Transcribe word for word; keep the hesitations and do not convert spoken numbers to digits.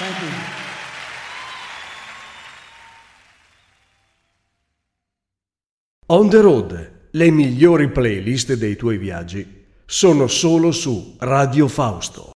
Thank you. On the Road, le migliori playlist dei tuoi viaggi sono solo su Radio Fausto.